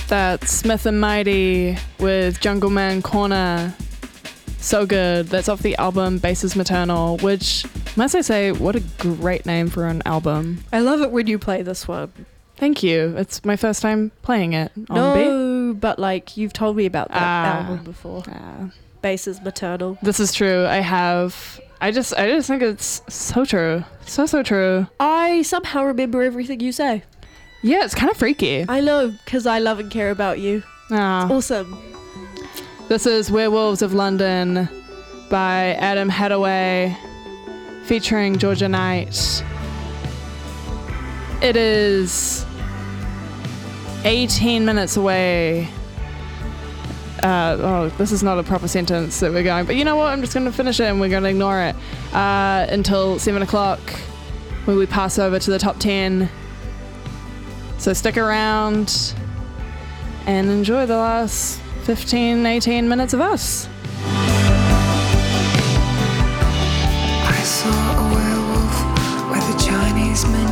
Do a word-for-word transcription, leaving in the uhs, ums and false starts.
That's Smith and Mighty with Jungle Man Corner. So good. That's off the album Bases Maternal, which, must I say, what a great name for an album. I love it when you play this one. Thank you. It's my first time playing it on No, but like you've told me about that Ah. album before. Ah. Bases Maternal. This is true. I have. I just I just think it's so true. So, so true. I somehow remember everything you say. Yeah, it's kind of freaky. I know, because I love and care about you. Ah. Awesome. This is Werewolves of London by Adam Hadaway featuring Georgia Knight. It is eighteen minutes away. Uh, oh, this is not a proper sentence that we're going, but you know what? I'm just going to finish it and we're going to ignore it uh, until seven o'clock when we pass over to the top ten. So stick around and enjoy the last fifteen, eighteen minutes of us.